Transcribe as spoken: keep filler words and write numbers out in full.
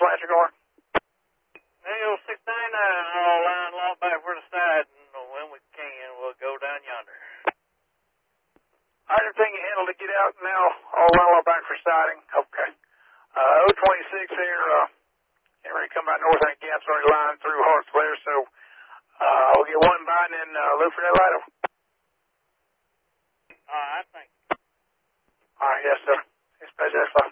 slant your going? Hey, old six ninety-nine, I'll line long back for the side, and when we can, we'll go down yonder. All right, everything you handle to get out now, I'll line long back for siding. Okay. Uh, oh twenty-six here, uh, getting ready to come by north, I think Gap's already lined through Hartsville, so, uh, I'll get one by and then, uh, look for that light. All right, thank you. All right, yes, sir. Yes, President.